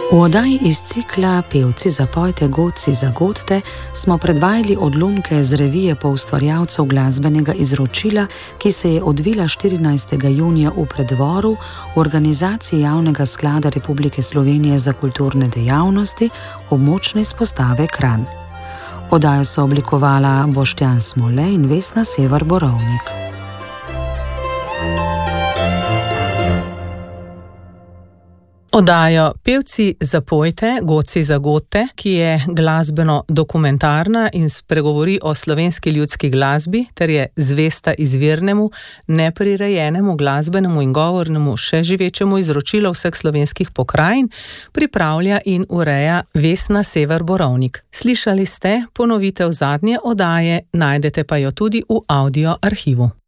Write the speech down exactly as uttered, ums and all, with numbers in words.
V oddaji iz cikla Pevci zapojte, godci zagodte smo predvajali odlomke z revije poustvarjalcev glasbenega izročila, ki se je odvila štirinajstega junija v Preddvoru v organizaciji Javnega sklada Republike Slovenije za kulturne dejavnosti območne izpostave Kranj. Oddajo so oblikovala Boštjan Smole in Vesna Sever Borovnik. Oddajo Pevci zapojte, godci zagodte, ki je glasbeno dokumentarna in spregovori o slovenski ljudski glasbi ter je zvesta izvirnemu, neprirejenemu glasbenemu in govornemu še živečemu izročilu vseh slovenskih pokrajin, pripravlja in ureja Vesna Sever Borovnik. Slišali ste ponovitev zadnje oddaje, najdete pa jo tudi v audio arhivu.